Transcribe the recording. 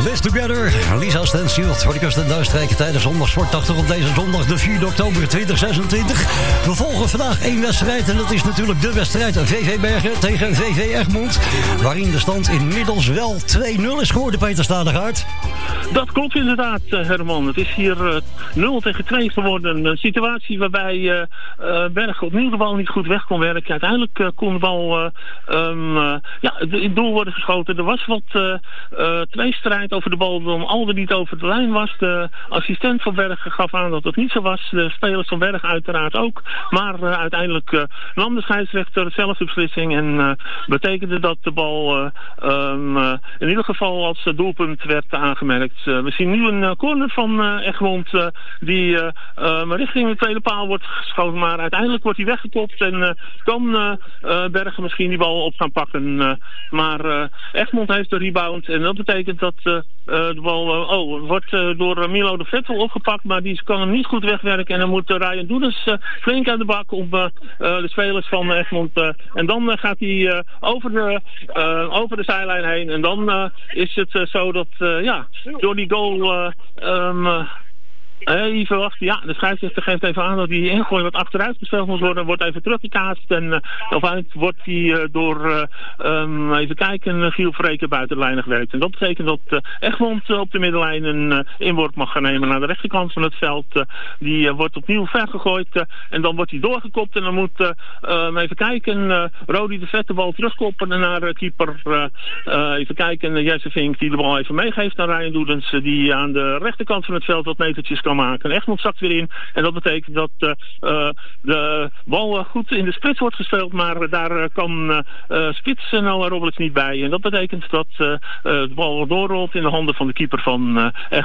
Live Together, Lisa Stansfield voor de Kust- en Duinstrijken tijdens Zondagsportachtig op deze zondag de 4 oktober 2026. We volgen vandaag één wedstrijd en dat is natuurlijk de wedstrijd VV Bergen tegen VV Egmond. Waarin de stand inmiddels wel 2-0 is geworden, Peter Stadegaard. Dat klopt inderdaad, Herman. Het is hier 0-2 geworden. Een situatie waarbij Bergen opnieuw de bal niet goed weg kon werken. Uiteindelijk kon de bal het doel worden geschoten. Er was wat tweestrijd over de bal dan al niet over de lijn was. De assistent van Bergen gaf aan dat het niet zo was. De spelers van Bergen uiteraard ook. Maar uiteindelijk nam de scheidsrechter zelf de beslissing en betekende dat de bal in ieder geval als doelpunt werd aangemerkt. We zien nu een corner van Egmond die richting de tweede paal wordt geschoten, maar uiteindelijk wordt hij weggekopt en kan Bergen misschien die bal op gaan pakken. Maar Egmond heeft de rebound en dat betekent dat de bal wordt door Milo de Vettel opgepakt, maar die kan hem niet goed wegwerken en dan moet Ryan Doedens flink aan de bak op de spelers van Egmond. En dan gaat hij over de zijlijn heen en dan is het zo dat door die goal even wachten. Ja, de scheidsrechter geeft even aan dat die ingooi wat achteruit gespeeld moet worden. Wordt even teruggekaatst. En uiteindelijk wordt die door even kijken, Giel Vreken buiten de lijn gewerkt. En dat betekent dat Egmond op de middenlijn een inworp mag gaan nemen naar de rechterkant van het veld. Die wordt opnieuw vergegooid. En dan wordt hij doorgekopt. En dan moet even kijken. Rodi de Vet de bal terugkoppen naar keeper. Even kijken. Jesse Vink die de bal even meegeeft naar Ryan Doedens. Die aan de rechterkant van het veld wat metertjes kan maken. Egmond zakt weer in. En dat betekent dat de bal goed in de spits wordt gespeeld. Maar daar kan spits Noah Robles niet bij. En dat betekent dat de bal doorrolt in de handen van de keeper van Egmond.